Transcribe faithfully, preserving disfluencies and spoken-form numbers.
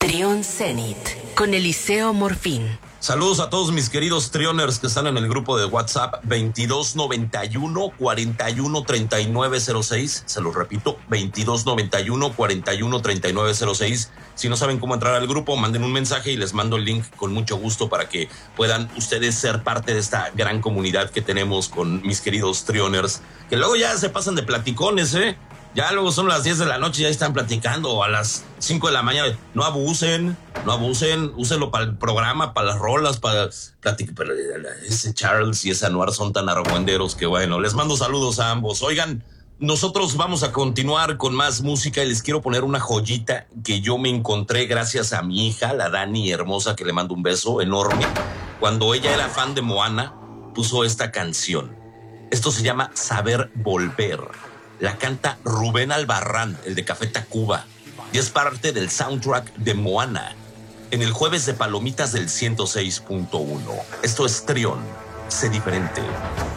Trión Zenit con Eliseo Morfín. Saludos a todos mis queridos trioners que están en el grupo de WhatsApp veintidós noventa y uno, cuarenta y uno, treinta y nueve cero seis. Se los repito, veintidós noventa y uno, cuarenta y uno, treinta y nueve cero seis. Si no saben cómo entrar al grupo, manden un mensaje y les mando el link con mucho gusto para que puedan ustedes ser parte de esta gran comunidad que tenemos con mis queridos trioners, que luego ya se pasan de platicones, ¿eh? Ya luego son las diez de la noche y ya están platicando, o a las cinco de la mañana. No abusen, no abusen, úsenlo para el programa, para las rolas, para platicar. Pero ese Charles y ese Anuar son tan argüenderos que bueno, les mando saludos a ambos. Oigan, nosotros vamos a continuar con más música y les quiero poner una joyita que yo me encontré gracias a mi hija, la Dani hermosa, que le mando un beso enorme. Cuando ella era fan de Moana, puso esta canción. Esto se llama Saber Volver. La canta Rubén Albarrán, el de Café Tacuba, y es parte del soundtrack de Moana, en el jueves de Palomitas del ciento seis punto uno. Esto es Trión, sé diferente.